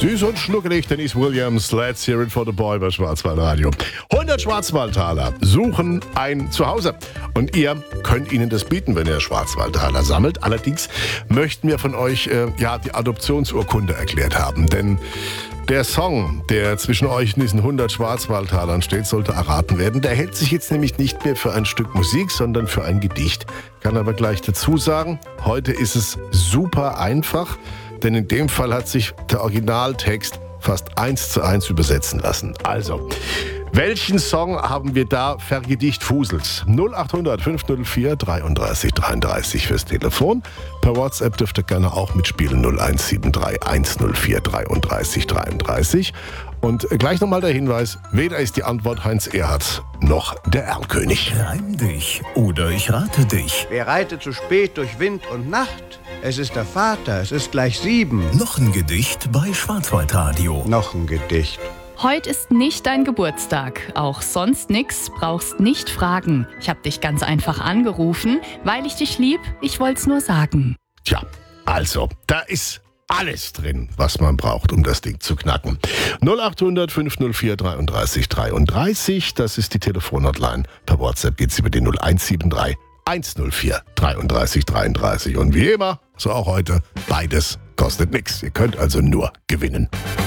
Süß und schnuckelig, Denise Williams, Let's Hear It for the Boy bei Schwarzwaldradio. 100 Schwarzwaldtaler suchen ein Zuhause und ihr könnt ihnen das bieten, wenn ihr Schwarzwaldtaler sammelt. Allerdings möchten wir von euch die Adoptionsurkunde erklärt haben, denn der Song, der zwischen euch in diesen 100 Schwarzwaldtalern steht, sollte erraten werden. Der hält sich jetzt nämlich nicht mehr für ein Stück Musik, sondern für ein Gedicht. Kann aber gleich dazu sagen, heute ist es super einfach, denn in dem Fall hat sich der Originaltext fast 1:1 übersetzen lassen. Also, welchen Song haben wir da vergedichtfuselt? 0800 504 33 33 fürs Telefon. Per WhatsApp dürft ihr gerne auch mitspielen. 0173 104 33 33. Und gleich nochmal der Hinweis, weder ist die Antwort Heinz Erhardt noch der Erlkönig. Reim dich oder ich rate dich. Wer reitet zu spät durch Wind und Nacht? Es ist der Vater, es ist gleich 7. Noch ein Gedicht bei Schwarzwaldradio. Noch ein Gedicht. Heute ist nicht dein Geburtstag. Auch sonst nix, brauchst nicht fragen. Ich hab dich ganz einfach angerufen, weil ich dich lieb, ich wollt's nur sagen. Tja, also, da ist alles drin, was man braucht, um das Ding zu knacken. 0800 504 33 33, das ist die Telefonhotline. Per WhatsApp geht's über den 0173 104 33 33. Und wie immer, so auch heute, beides kostet nichts. Ihr könnt also nur gewinnen.